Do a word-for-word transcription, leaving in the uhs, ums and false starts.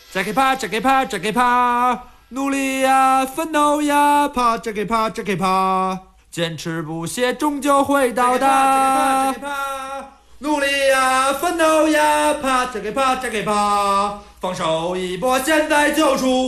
再给爬，再给爬，再给爬，努力呀，奋斗呀，爬，再给爬，再给爬，坚持不懈，终究会到达。再给爬，再给爬，努力呀，奋斗呀，爬，再给爬，再给爬，放手一搏，现在就出